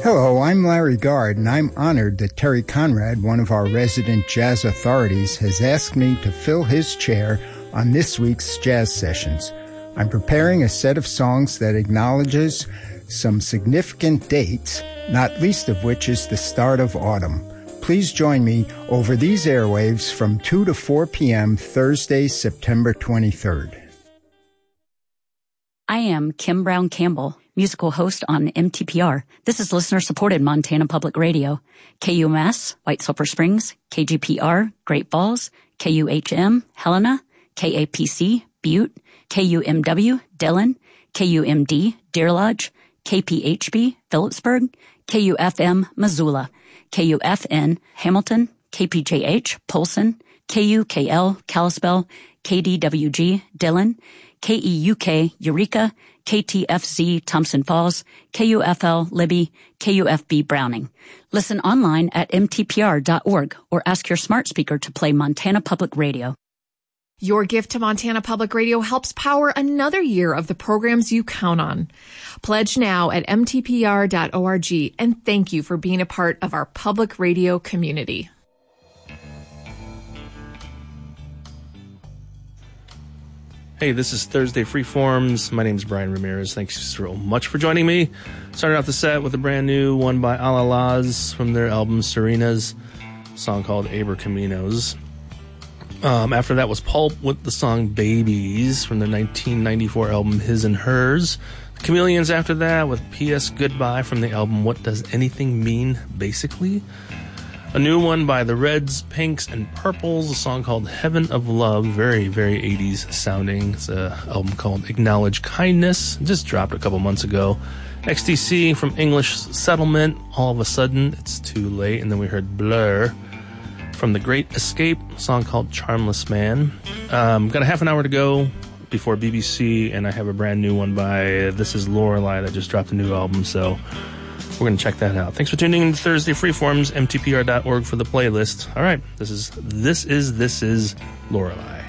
Hello, I'm Larry Gard, and I'm honored that Terry Conrad, one of our resident jazz authorities, has asked me to fill his chair on this week's Jazz Sessions. I'm preparing a set of songs that acknowledges some significant dates, not least of which is the start of autumn. Please join me over these airwaves from 2 to 4 p.m. Thursday, September 23rd. I am Kim Brown Campbell, musical host on MTPR. This is listener-supported Montana Public Radio. KUMS, White Sulphur Springs, KGPR, Great Falls, KUHM, Helena, KAPC, Butte, KUMW, Dillon, KUMD, Deer Lodge, KPHB, Phillipsburg, KUFM, Missoula, KUFN, Hamilton, KPJH, Polson, KUKL, Kalispell, KDWG, Dillon, KEUK, Eureka, KTFZ, Thompson Falls, KUFL, Libby, KUFB, Browning. Listen online at mtpr.org or ask your smart speaker to play Montana Public Radio. Your gift to Montana Public Radio helps power another year of the programs you count on. Pledge now at mtpr.org, and thank you for being a part of our public radio community. Hey, this is Thursday Freeforms. My name is Brian Ramirez. Thanks so much for joining me. Started out the set with a brand new one by Alalaz from their album Serenas, a song called Aber Caminos. After that was Pulp with the song Babies from their 1994 album His and Hers. The Chameleons after that with P.S. Goodbye from the album What Does Anything Mean, Basically. A new one by the Reds, Pinks, and Purples, a song called Heaven of Love, very, very 80s sounding. It's an album called Acknowledge Kindness, just dropped a couple months ago. XTC from English Settlement, All of a Sudden, It's Too Late, and then we heard Blur from The Great Escape, a song called Charmless Man. Got a half an hour to go before BBC, and I have a brand new one by This Is Lorelei that just dropped a new album, so we're going to check that out. Thanks for tuning in to Thursday Freeforms, mtpr.org for the playlist. All right, this is Lorelei.